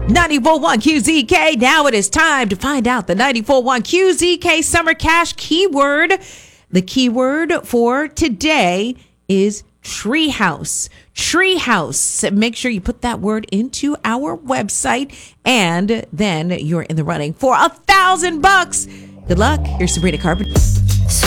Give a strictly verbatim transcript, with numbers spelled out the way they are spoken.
ninety-four point one Q Z K. Now it is time to find out the ninety-four point one Q Z K Summer Cash keyword. The keyword for today is treehouse. Treehouse. Make sure you put that word into our website, and then you're in the running for a thousand bucks. Good luck. Here's Sabrina Carpenter.